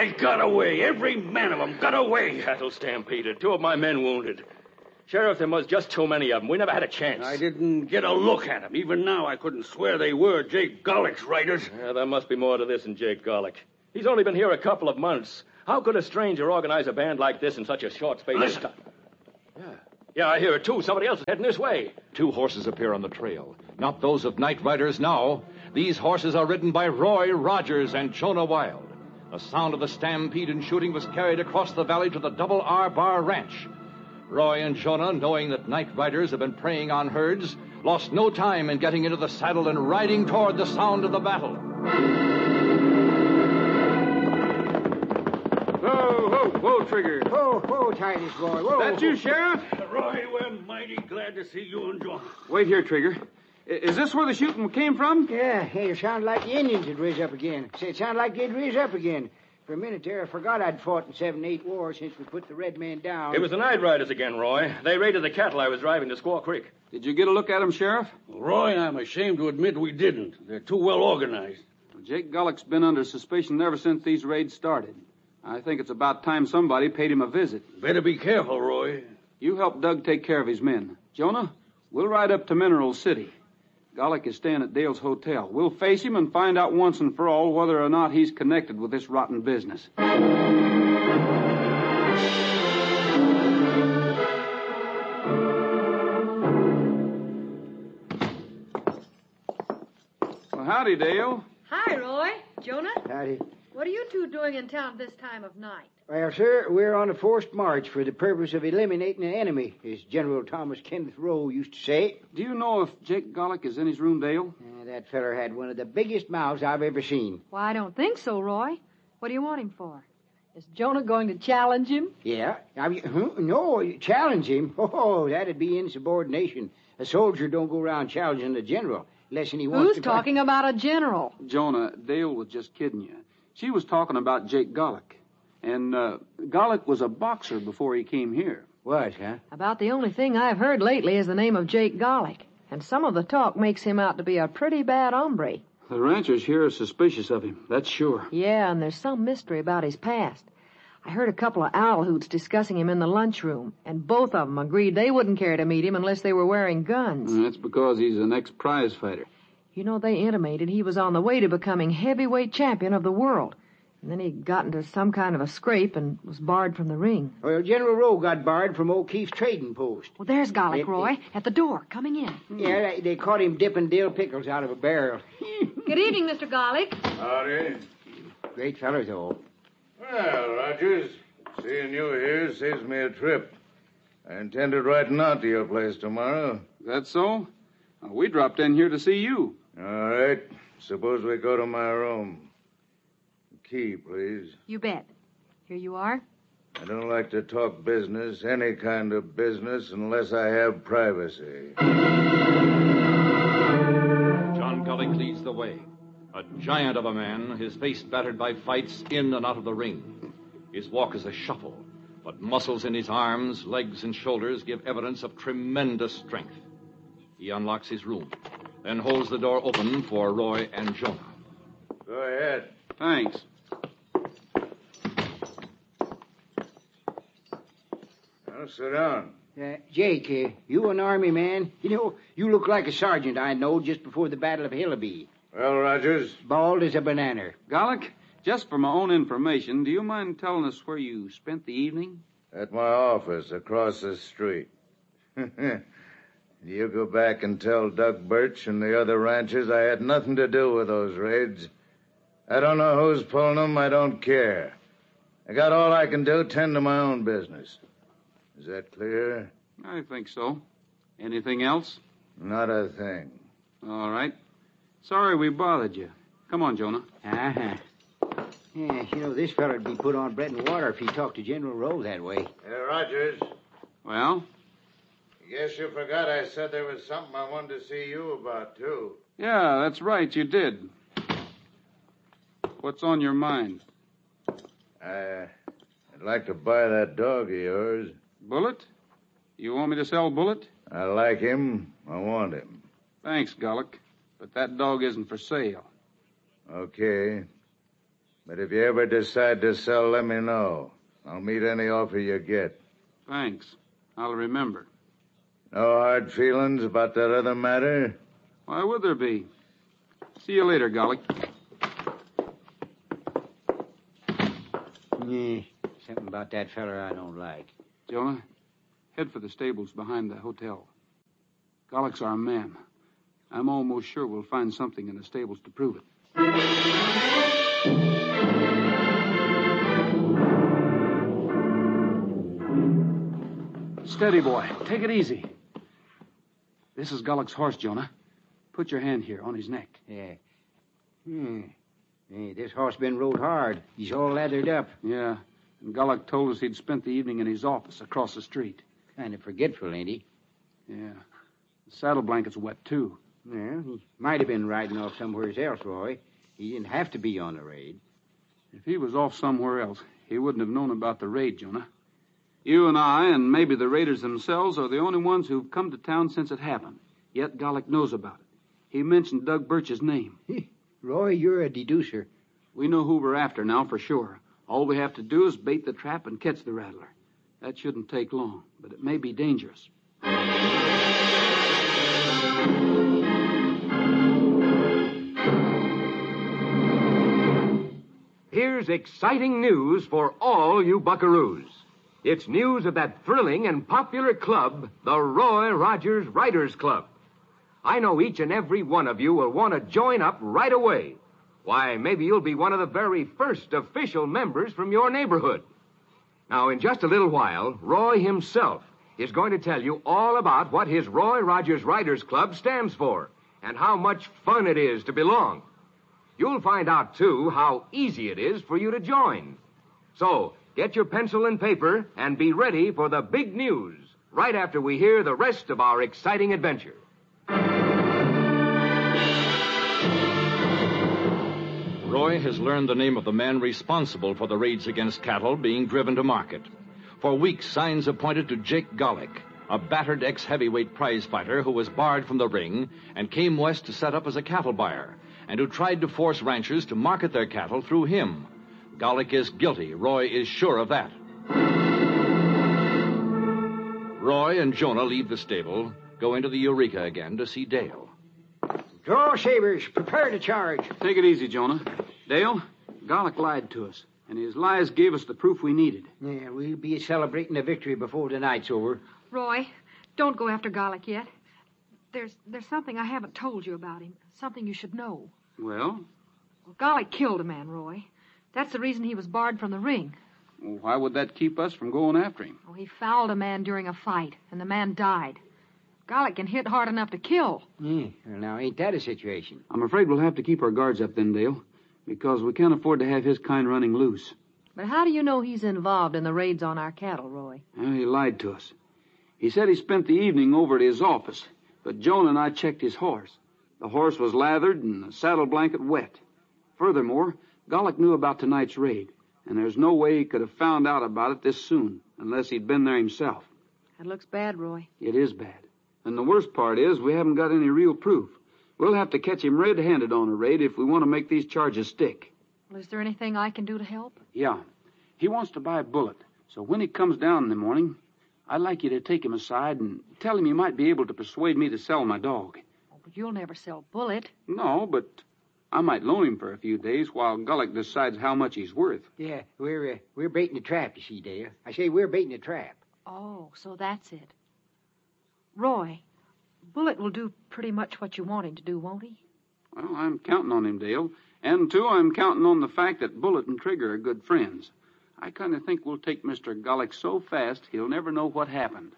They got away. Every man of them got away. Cattle stampeded. 2 of my men wounded. Sheriff, there was just too many of them. We never had a chance. I didn't get a look at them. Even now, I couldn't swear they were Jake Garlick's riders. Yeah, there must be more to this than Jake Garlick. He's only been here a couple of months. How could a stranger organize a band like this in such a short space of time? Yeah, I hear it, too. Somebody else is heading this way. 2 horses appear on the trail. Not those of night riders now. These horses are ridden by Roy Rogers and Jonah Wild. The sound of the stampede and shooting was carried across the valley to the Double R Bar Ranch. Roy and Jonah, knowing that night riders have been preying on herds, lost no time in getting into the saddle and riding toward the sound of the battle. Whoa, Trigger. Whoa, Titus, boy. Whoa. That you, Sheriff? Roy, we're mighty glad to see you and John. Wait here, Trigger. Is this where the shooting came from? Yeah, it sounded like the Indians had raised up again. It sounded like they'd raised up again. For a minute there, I forgot I'd fought in 7 8 wars since we put the red man down. It was the night riders again, Roy. They raided the cattle I was driving to Squaw Creek. Did you get a look at them, Sheriff? Roy, I'm ashamed to admit we didn't. They're too well organized. Jake Garlick's been under suspicion ever since these raids started. I think it's about time somebody paid him a visit. Better be careful, Roy. You help Doug take care of his men. Jonah, we'll ride up to Mineral City. Garlick is staying at Dale's hotel. We'll face him and find out once and for all whether or not he's connected with this rotten business. Well, howdy, Dale. Hi, Roy. Jonah? Howdy. What are you 2 doing in town this time of night? Well, sir, we're on a forced march for the purpose of eliminating an enemy, as General Thomas Kenneth Rowe used to say. Do you know if Jake Garlick is in his room, Dale? That feller had one of the biggest mouths I've ever seen. Well, I don't think so, Roy. What do you want him for? Is Jonah going to challenge him? Yeah. No, challenge him? Oh, that'd be insubordination. A soldier don't go around challenging the general, unless he wants to... Who's talking about a general? Jonah, Dale was just kidding you. She was talking about Jake Garlick. And Garlick was a boxer before he came here. What, huh? About the only thing I've heard lately is the name of Jake Garlick. And some of the talk makes him out to be a pretty bad hombre. The ranchers here are suspicious of him, that's sure. Yeah, and there's some mystery about his past. I heard a couple of owl hoots discussing him in the lunchroom, and both of them agreed they wouldn't care to meet him unless they were wearing guns. That's because he's an ex-prize fighter. You know, they intimated he was on the way to becoming heavyweight champion of the world. And then he got into some kind of a scrape and was barred from the ring. Well, General Rowe got barred from O'Keefe's trading post. Well, there's Garlick, Roy, at the door, coming in. Yeah, they caught him dipping dill pickles out of a barrel. Good evening, Mr. Garlick. Howdy. Great fellow, though. Well, Rogers, seeing you here saves me a trip. I intended riding out to your place tomorrow. Is that so? We dropped in here to see you. All right. Suppose we go to my room. Key, please. You bet. Here you are. I don't like to talk business, any kind of business, unless I have privacy. John Garlick leads the way. A giant of a man, his face battered by fights in and out of the ring. His walk is a shuffle, but muscles in his arms, legs, and shoulders give evidence of tremendous strength. He unlocks his room, then holds the door open for Roy and Jonah. Go ahead. Thanks. Now, sit down. Jake, you an army man? You know, you look like a sergeant I know just before the Battle of Hillaby. Well, Rogers? Bald as a banana. Garlick, just for my own information, do you mind telling us where you spent the evening? At my office across the street. You go back and tell Doug Birch and the other ranchers I had nothing to do with those raids. I don't know who's pulling them. I don't care. I got all I can do, tend to my own business. Is that clear? I think so. Anything else? Not a thing. All right. Sorry we bothered you. Come on, Jonah. Uh-huh. Yeah, you know, this feller'd be put on bread and water if he talked to General Rowe that way. Hey, Rogers. Well? Guess you forgot I said there was something I wanted to see you about, too. Yeah, that's right, you did. What's on your mind? I'd like to buy that dog of yours. Bullet? You want me to sell Bullet? I like him. I want him. Thanks, Garlick. But that dog isn't for sale. Okay. But if you ever decide to sell, let me know. I'll meet any offer you get. Thanks. I'll remember. No hard feelings about that other matter? Why would there be? See you later, Gollick. Yeah, something about that feller I don't like. Jonah, head for the stables behind the hotel. Gollick's our man. I'm almost sure we'll find something in the stables to prove it. Steady, boy. Take it easy. This is Gollick's horse, Jonah. Put your hand here on his neck. Yeah. Hey, this horse been rode hard. He's all lathered up. Yeah, and Gollick told us he'd spent the evening in his office across the street. Kind of forgetful, ain't he? Yeah. The saddle blanket's wet, too. Well, he might have been riding off somewhere else, Roy. He didn't have to be on the raid. If he was off somewhere else, he wouldn't have known about the raid, Jonah. You and I, and maybe the raiders themselves, are the only ones who've come to town since it happened. Yet Gollick knows about it. He mentioned Doug Birch's name. Roy, you're a deducer. We know who we're after now for sure. All we have to do is bait the trap and catch the rattler. That shouldn't take long, but it may be dangerous. Here's exciting news for all you buckaroos. It's news of that thrilling and popular club, the Roy Rogers Riders Club. I know each and every one of you will want to join up right away. Why, maybe you'll be one of the very first official members from your neighborhood. Now, in just a little while, Roy himself is going to tell you all about what his Roy Rogers Riders Club stands for and how much fun it is to belong. You'll find out, too, how easy it is for you to join. So, get your pencil and paper and be ready for the big news right after we hear the rest of our exciting adventure. Roy has learned the name of the man responsible for the raids against cattle being driven to market. For weeks, signs have pointed to Jake Gollick, a battered ex-heavyweight prize fighter who was barred from the ring and came west to set up as a cattle buyer, and who tried to force ranchers to market their cattle through him. Gollick is guilty. Roy is sure of that. Roy and Jonah leave the stable, go into the Eureka again to see Dale. Draw sabers. Prepare to charge. Take it easy, Jonah. Dale, Gollick lied to us, and his lies gave us the proof we needed. Yeah, we'll be celebrating the victory before the night's over. Roy, don't go after Gollick yet. There's something I haven't told you about him. Something you should know. Well, Gollick killed a man, Roy. That's the reason he was barred from the ring. why would that keep us from going after him? Oh, he fouled a man during a fight, and the man died. Gollick can hit hard enough to kill. Yeah, well, now, ain't that a situation? I'm afraid we'll have to keep our guards up then, Dale, because we can't afford to have his kind running loose. But how do you know he's involved in the raids on our cattle, Roy? Well, he lied to us. He said he spent the evening over at his office, but Joan and I checked his horse. The horse was lathered and the saddle blanket wet. Furthermore, Gollick knew about tonight's raid, and there's no way he could have found out about it this soon, unless he'd been there himself. That looks bad, Roy. It is bad. And the worst part is we haven't got any real proof. We'll have to catch him red-handed on a raid if we want to make these charges stick. Well, is there anything I can do to help? Yeah. He wants to buy a bullet, so when he comes down in the morning, I'd like you to take him aside and tell him you might be able to persuade me to sell my dog. Oh, but you'll never sell Bullet. No, but I might loan him for a few days while Gollick decides how much he's worth. Yeah, we're baiting the trap, you see, Dale. I say we're baiting the trap. Oh, so that's it. Roy, Bullet will do pretty much what you want him to do, won't he? Well, I'm counting on him, Dale. And, too, I'm counting on the fact that Bullet and Trigger are good friends. I kind of think we'll take Mr. Gollick so fast he'll never know what happened.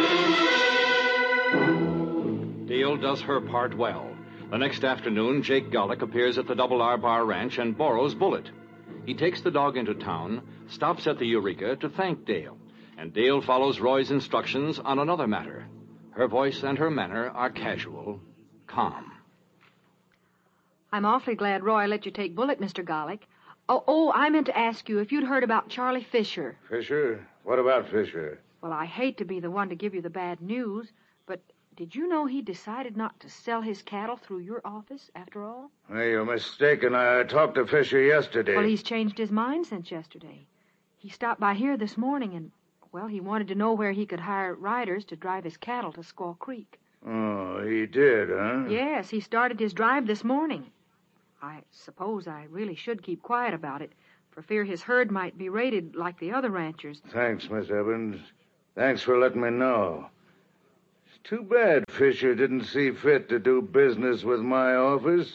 Dale does her part well. The next afternoon, Jake Gollick appears at the Double R Bar Ranch and borrows Bullet. He takes the dog into town, stops at the Eureka to thank Dale, and Dale follows Roy's instructions on another matter. Her voice and her manner are casual, calm. I'm awfully glad Roy let you take Bullet, Mr. Gollick. Oh, I meant to ask you if you'd heard about Charlie Fisher. Fisher? What about Fisher? Well, I hate to be the one to give you the bad news, but Did you know he decided not to sell his cattle through your office, after all? Hey, you're mistaken. I talked to Fisher yesterday. Well, he's changed his mind since yesterday. He stopped by here this morning and, well, he wanted to know where he could hire riders to drive his cattle to Squaw Creek. Oh, he did, huh? Yes, he started his drive this morning. I suppose I really should keep quiet about it, for fear his herd might be raided like the other ranchers. Thanks, Miss Evans. Thanks for letting me know. It's too bad Fisher didn't see fit to do business with my office.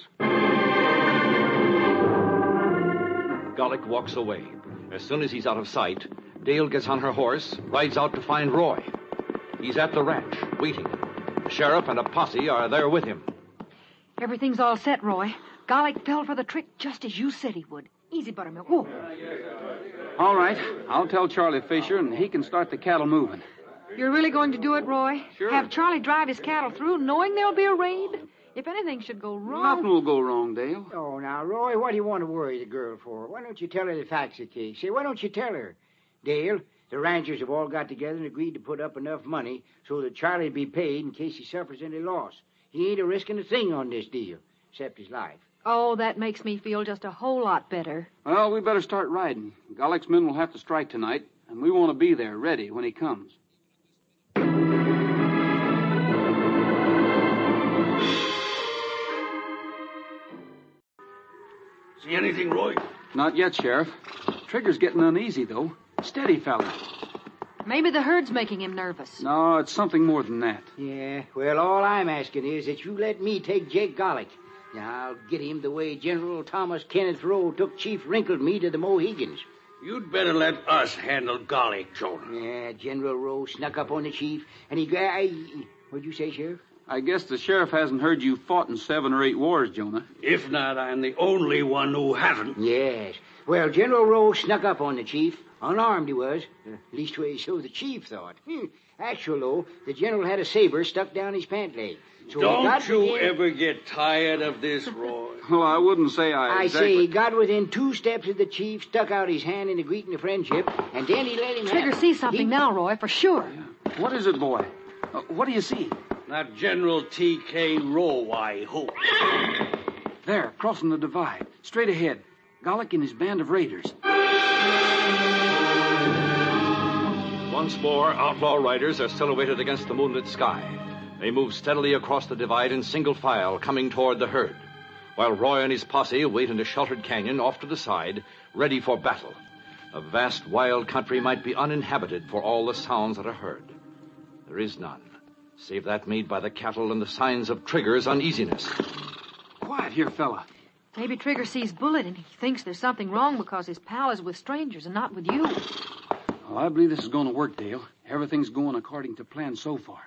Golic walks away. As soon as he's out of sight, Dale gets on her horse, rides out to find Roy. He's at the ranch, waiting. The sheriff and a posse are there with him. Everything's all set, Roy. Golic fell for the trick just as you said he would. Easy, Buttermilk. Whoa. All right. I'll tell Charlie Fisher, and he can start the cattle moving. You're really going to do it, Roy? Sure. Have Charlie drive his cattle through, knowing there'll be a raid? If anything should go wrong... Nothing will go wrong, Dale. Oh, now, Roy, what do you want to worry the girl for? Why don't you tell her the facts of the case? Say, why don't you tell her? Dale, the ranchers have all got together and agreed to put up enough money so that Charlie'd be paid in case he suffers any loss. He ain't a-risking a thing on this deal, except his life. Oh, that makes me feel just a whole lot better. Well, we better start riding. Golic's men will have to strike tonight, and we want to be there, ready, when he comes. See anything, Roy? Not yet, Sheriff. Trigger's getting uneasy, though. Steady, fella. Maybe the herd's making him nervous. No, it's something more than that. Yeah, well, all I'm asking is that you let me take Jake Golic. Now, I'll get him the way General Thomas Kenneth Rowe took Chief Wrinkled Me to the Mohegans. You'd better let us handle Golic, Jonah. Yeah, General Rowe snuck up on the chief, and he... What'd you say, Sheriff? I guess the sheriff hasn't heard you fought in 7 or 8 wars, Jonah. If not, I'm the only one who hasn't. Yes. Well, General Rowe snuck up on the chief. Unarmed he was. Leastways, so the chief thought. Actual, though, the general had a saber stuck down his pant leg. So Don't you ever get tired of this, Roy? Well, I wouldn't say I say he got within 2 steps of the chief, stuck out his hand in the greeting of friendship, and then he let him Trigger sees something now, Roy, for sure. What is it, boy? What do you see? Not General T.K. Rowe, I hope. There, crossing the divide. Straight ahead. Golic and his band of raiders. Once more, outlaw riders are silhouetted against the moonlit sky. They move steadily across the divide in single file, coming toward the herd, while Roy and his posse wait in a sheltered canyon off to the side, ready for battle. A vast, wild country might be uninhabited for all the sounds that are heard. There is none, save that made by the cattle and the signs of Trigger's uneasiness. Quiet here, fella. Maybe Trigger sees Bullet and he thinks there's something wrong because his pal is with strangers and not with you. Well, I believe this is going to work, Dale. Everything's going according to plan so far.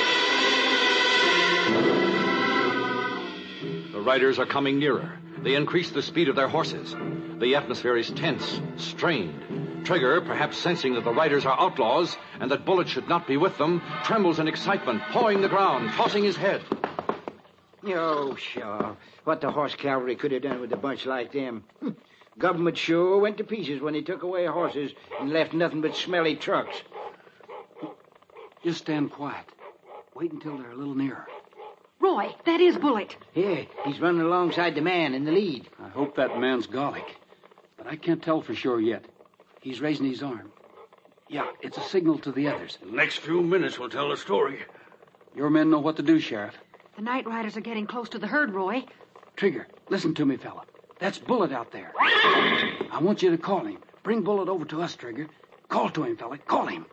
The riders are coming nearer. They increase the speed of their horses. The atmosphere is tense, strained. Trigger, perhaps sensing that the riders are outlaws and that Bullet should not be with them, trembles in excitement, pawing the ground, tossing his head. Oh, sure. What the horse cavalry could have done with a bunch like them. Government sure went to pieces when they took away horses and left nothing but smelly trucks. Just stand quiet. Wait until they're a little nearer. Roy, that is Bullet. Yeah, he's running alongside the man in the lead. I hope that man's Golic. But I can't tell for sure yet. He's raising his arm. Yeah, it's a signal to the others. The next few minutes will tell the story. Your men know what to do, Sheriff. The night riders are getting close to the herd, Roy. Trigger, listen to me, fella. That's Bullet out there. I want you to call him. Bring Bullet over to us, Trigger. Call to him, fella. Call him.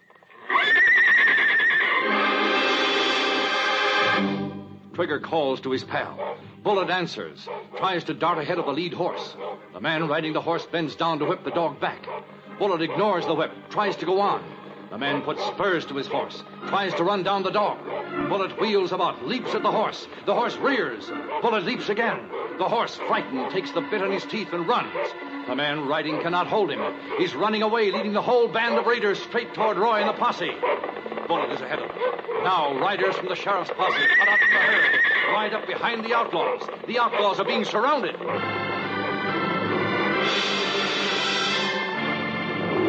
Trigger calls to his pal. Bullet answers, tries to dart ahead of the lead horse. The man riding the horse bends down to whip the dog back. Bullet ignores the whip, tries to go on. The man puts spurs to his horse, tries to run down the dog. Bullet wheels about, leaps at the horse. The horse rears. Bullet leaps again. The horse, frightened, takes the bit in his teeth and runs. The man riding cannot hold him. He's running away, leading the whole band of raiders straight toward Roy and the posse. Bullet is ahead of them. Now, riders from the sheriff's posse cut out from the herd, ride up behind the outlaws. The outlaws are being surrounded.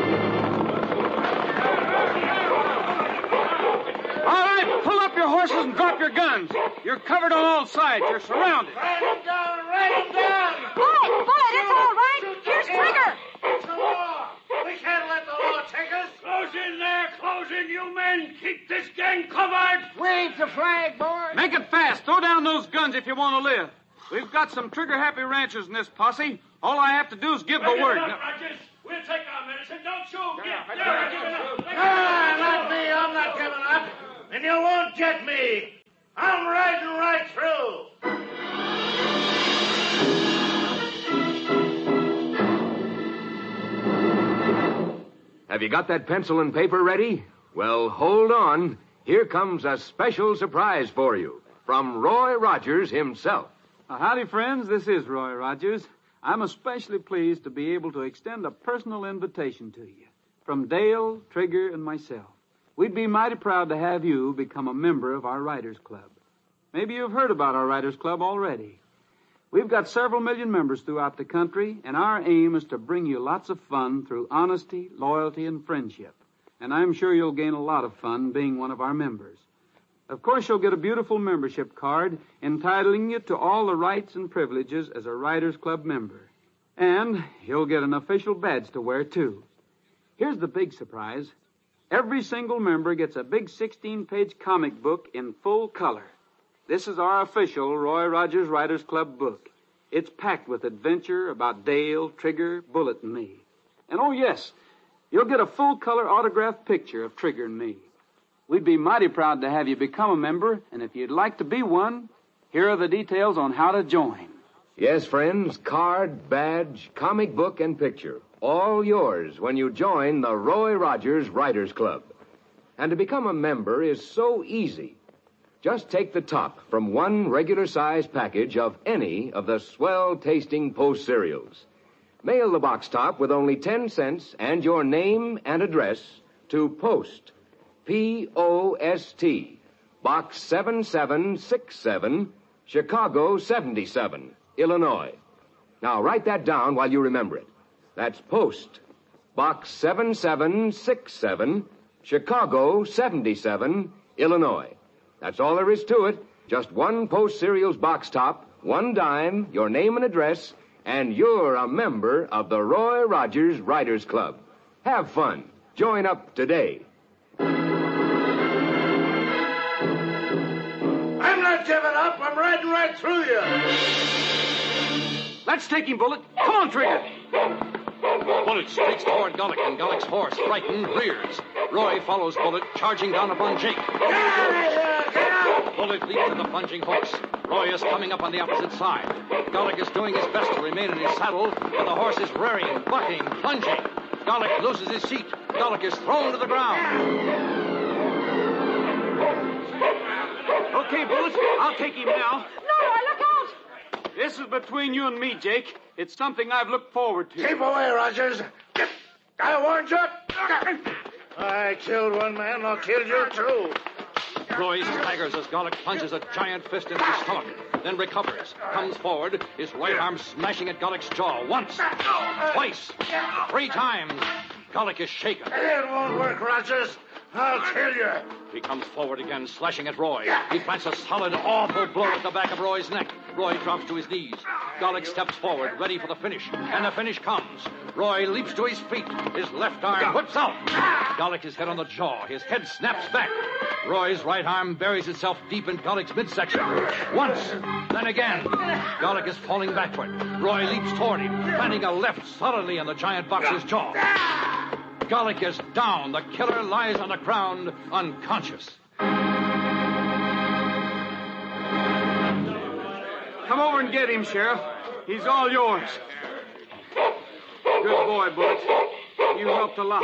All right, pull up your horses and your guns. You're covered on all sides. You're surrounded. Ride him down! Ride him down! Bullet, it's all right. Here's Trigger. It's the law. We can't let the law take us. Close in there. Close in, you men. Keep this gang covered. Wave the flag, boys. Make it fast. Throw down those guns if you want to live. We've got some trigger-happy ranchers in this posse. All I have to do is give the word. Rogers. We'll take our medicine. Don't shoot. Not me. I'm not giving up. And you won't get me. I'm riding right through. Have you got that pencil and paper ready? Well, hold on. Here comes a special surprise for you from Roy Rogers himself. Howdy, friends. This is Roy Rogers. I'm especially pleased to be able to extend a personal invitation to you from Dale, Trigger, and myself. We'd be mighty proud to have you become a member of our Writers Club. Maybe you've heard about our Writers Club already. We've got several million members throughout the country, and our aim is to bring you lots of fun through honesty, loyalty, and friendship. And I'm sure you'll gain a lot of fun being one of our members. Of course, you'll get a beautiful membership card entitling you to all the rights and privileges as a Writers Club member. And you'll get an official badge to wear, too. Here's the big surprise. Every single member gets a big 16-page comic book in full color. This is our official Roy Rogers Writers Club book. It's packed with adventure about Dale, Trigger, Bullet, and me. And oh, yes, you'll get a full-color autographed picture of Trigger and me. We'd be mighty proud to have you become a member, and if you'd like to be one, here are the details on how to join. Yes, friends, card, badge, comic book, and picture. All yours when you join the Roy Rogers Writers Club. And to become a member is so easy. Just take the top from one regular-size package of any of the swell-tasting Post cereals. Mail the box top with only 10 cents and your name and address to Post, P-O-S-T, Box 7767, Chicago 77, Illinois. Now, write that down while you remember it. That's Post, Box 7767, Chicago 77, Illinois. That's all there is to it. Just one Post cereals box top, 1 dime, your name and address, and you're a member of the Roy Rogers Writers Club. Have fun. Join up today. I'm not giving up. I'm riding right through you. Let's take him, Bullet. Come on, Trigger. Bullet streaks toward Gullick, and Gullick's horse, frightened, rears. Roy follows Bullet, charging down upon Jake. Get out! Bullet leaps at the plunging horse. Roy is coming up on the opposite side. Gullick is doing his best to remain in his saddle, but the horse is rearing, bucking, plunging. Gullick loses his seat. Gullick is thrown to the ground. Okay, Bullet, I'll take him now. No, Roy, look out! This is between you and me, Jake. It's something I've looked forward to. Keep away, Rogers. I warned you. I killed one man. I'll kill you, too. Roy staggers as Gullick plunges a giant fist into his stomach, then recovers, comes forward, his right arm smashing at Gullick's jaw. Once, twice, 3 times. Gullick is shaken. It won't work, Rogers. I'll kill you. He comes forward again, slashing at Roy. He plants a solid, awful blow at the back of Roy's neck. Roy drops to his knees. Gullick steps forward, ready for the finish. And the finish comes. Roy leaps to his feet. His left arm whips out. Gullick is hit on the jaw. His head snaps back. Roy's right arm buries itself deep in Gullick's midsection. Once, then again. Gullick is falling backward. Roy leaps toward him, planting a left solidly on the giant boxer's jaw. Gullick is down. The killer lies on the ground, unconscious. Come over and get him, Sheriff. He's all yours. Good boy, Bullet. You helped a lot.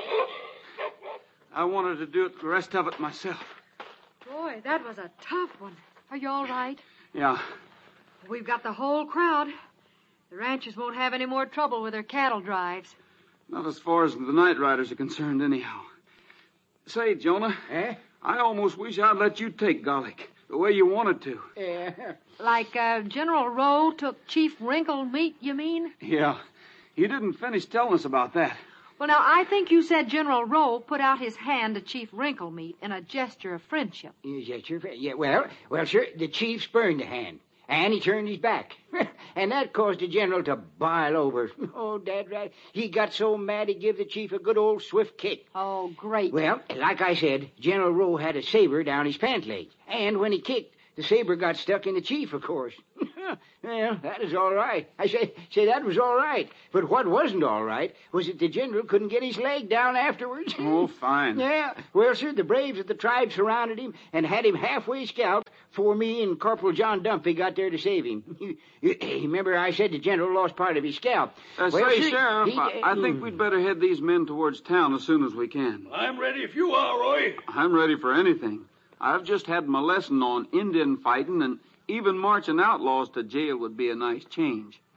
I wanted to do the rest of it myself. Boy, that was a tough one. Are you all right? Yeah. We've got the whole crowd. The ranchers won't have any more trouble with their cattle drives. Not as far as the night riders are concerned, anyhow. Say, Jonah. Eh? I almost wish I'd let you take Gullick the way you wanted to. Like General Rowe took Chief Wrinkle meat, you mean? Yeah. He didn't finish telling us about that. Well, now, I think you said General Rowe put out his hand to Chief Wrinklemeat in a gesture of friendship. Is that your friend? Yeah, well, sir, the chief spurned the hand, and he turned his back. And that caused the general to boil over. Oh, Dad, right. He got so mad he gave the chief a good old swift kick. Oh, great. Well, like I said, General Rowe had a saber down his pant leg, and when he kicked, the saber got stuck in the chief, of course. Well, that is all right. I say that was all right. But what wasn't all right was that the general couldn't get his leg down afterwards. Oh, fine. Yeah. Well, sir, the braves of the tribe surrounded him and had him halfway scalped before me and Corporal John Dumphy got there to save him. You remember I said the general lost part of his scalp. Well, sir, Sheriff, I think we'd better head these men towards town as soon as we can. I'm ready if you are, Roy. I'm ready for anything. I've just had my lesson on Indian fighting, and even marching outlaws to jail would be a nice change.